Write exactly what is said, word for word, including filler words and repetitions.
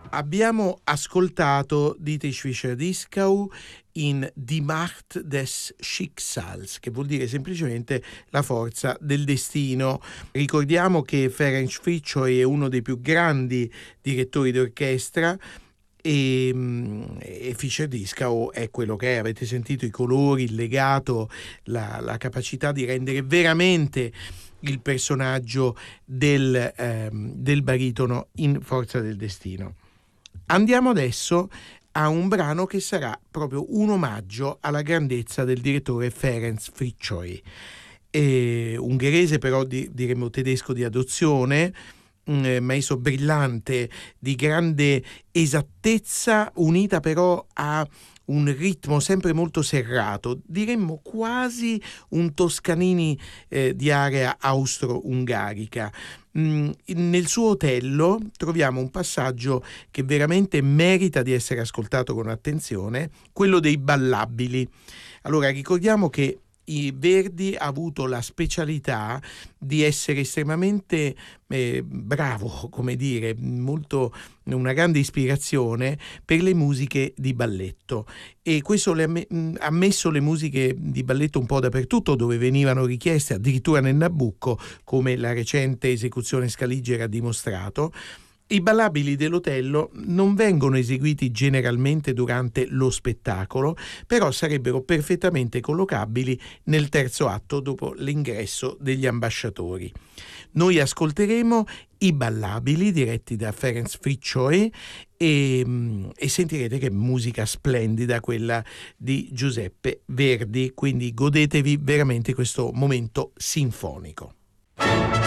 Abbiamo ascoltato Dietrich Fischer-Dieskau in Die Macht des Schicksals, che vuol dire semplicemente la forza del destino. Ricordiamo che Ferenc Fricsay è uno dei più grandi direttori d'orchestra e, e Fischer-Dieskau è quello che è. Avete sentito i colori, il legato, la, la capacità di rendere veramente il personaggio del, ehm, del baritono in Forza del Destino. Andiamo adesso a un brano che sarà proprio un omaggio alla grandezza del direttore Ferenc Fricsay, eh, ungherese però di, diremmo tedesco di adozione, un maestro brillante di grande esattezza, unita però a un ritmo sempre molto serrato, diremmo quasi un Toscanini eh, di area austro-ungarica. Mm, nel suo Otello troviamo un passaggio che veramente merita di essere ascoltato con attenzione, quello dei ballabili. Allora, ricordiamo che i Verdi ha avuto la specialità di essere estremamente eh, bravo, come dire, molto una grande ispirazione per le musiche di balletto, e questo le ha, ha messo le musiche di balletto un po' dappertutto dove venivano richieste, addirittura nel Nabucco, come la recente esecuzione Scaligera ha dimostrato. I ballabili dell'Otello non vengono eseguiti generalmente durante lo spettacolo, però sarebbero perfettamente collocabili nel terzo atto dopo l'ingresso degli ambasciatori. Noi ascolteremo i ballabili diretti da Ferenc Fricsay e, e sentirete che musica splendida quella di Giuseppe Verdi, quindi godetevi veramente questo momento sinfonico.